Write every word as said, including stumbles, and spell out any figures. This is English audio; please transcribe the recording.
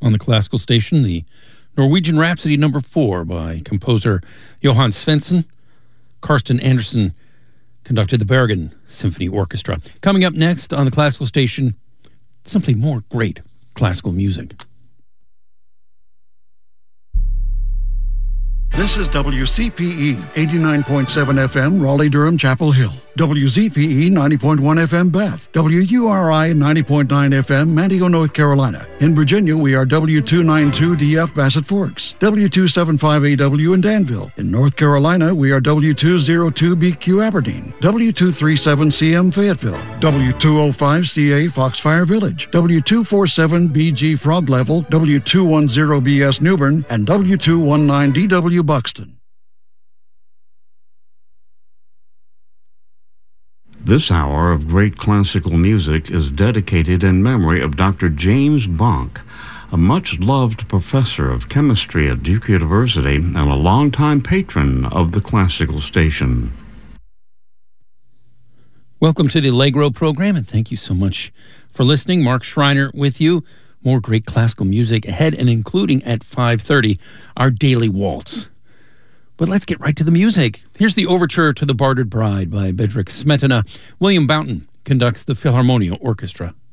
on the classical station, the Norwegian Rhapsody number four by composer Johan Svensson. Karsten Andersen conducted the Bergen Symphony Orchestra. Coming up next on the classical station, simply more great classical music. This is W C P E, eighty-nine point seven F M, Raleigh-Durham, Chapel Hill. W Z P E, ninety point one F M, Bath. W U R I, ninety point nine F M, Manteo, North Carolina. In Virginia, we are W two ninety-two D F, Bassett Forks. W two seventy-five A W in Danville. In North Carolina, we are W two oh two B Q, Aberdeen. W two thirty-seven C M, Fayetteville. W two oh five C A, Foxfire Village. W two forty-seven B G, Frog Level. W two ten B S, Newbern. And W two nineteen D W, Buxton. This hour of great classical music is dedicated in memory of Doctor James Bonk, a much-loved professor of chemistry at Duke University and a longtime patron of the classical station. Welcome to the Allegro program, and thank you so much for listening. Mark Schreiner with you. More great classical music ahead, and including at five thirty, our daily waltz. But let's get right to the music. Here's the overture to The Bartered Bride by Bedřich Smetana. William Boughton conducts the Philharmonia Orchestra.